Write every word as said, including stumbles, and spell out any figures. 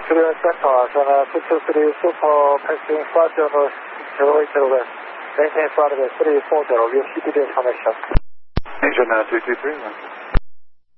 Clear Central, Arsenal two two three, Super, passing five zero zero eight zero west. Maintain flight at three four zero, view C T D information. Asian uh, two two three,